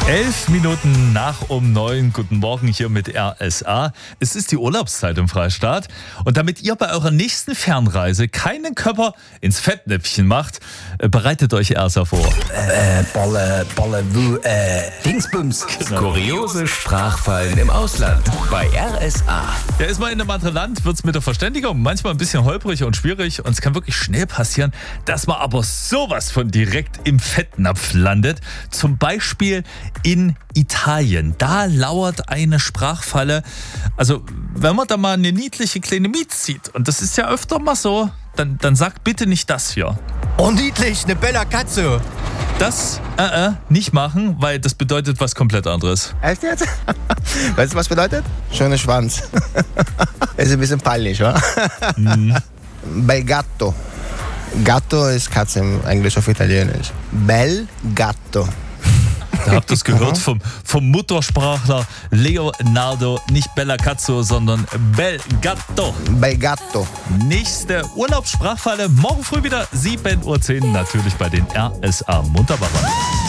11 Minuten nach um 9. Guten Morgen hier mit RSA. Es ist die Urlaubszeit im Freistaat. Und damit ihr bei eurer nächsten Fernreise keinen ins Fettnäpfchen macht, bereitet euch RSA vor. Dingsbums. Genau. Kuriose Sprachfallen im Ausland bei RSA. Ja, ist man in einem anderen Land, wird es mit der Verständigung manchmal ein bisschen holprig und schwierig. Und es kann wirklich schnell passieren, dass man aber sowas von direkt im Fettnapf landet. Zum Beispiel in Italien. Da lauert eine Sprachfalle. Also, wenn man da mal eine niedliche kleine Miez sieht, und das ist ja öfter mal so, dann sagt bitte nicht das hier. Oh, niedlich, eine bella Katze. Das nicht machen, weil das bedeutet was komplett anderes. Echt jetzt? Weißt du, was bedeutet? Schöner Schwanz. Ist ein bisschen peinlich, wa? Bel gatto. Gatto ist Katze im Englisch auf Italienisch. Bel gatto. Da habt ihr es gehört vom Muttersprachler Leonardo, nicht Bella Cazzo, sondern Bel gatto. Bel gatto. Nächste Urlaubssprachfalle morgen früh wieder 7:10 Uhr, natürlich bei den RSA Munterwachern.